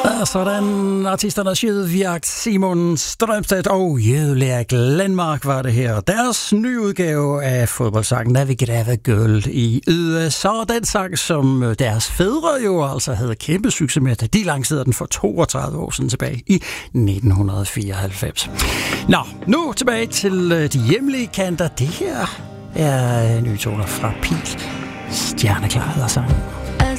Sådan, artisterne Sjødvjagt, Simon Strømstedt og Jødelæg Landmark var det her. Deres nye udgave af fodboldsangen Navigræve Guld i USA. Den sang, som deres fædre jo altså havde kæmpe succes med, da de lancerede den for 32 år siden tilbage i 1994. Nå, nu tilbage til de hjemlige kanter. Det her er nye toner fra Pil. Stjerneklar hedder sangen.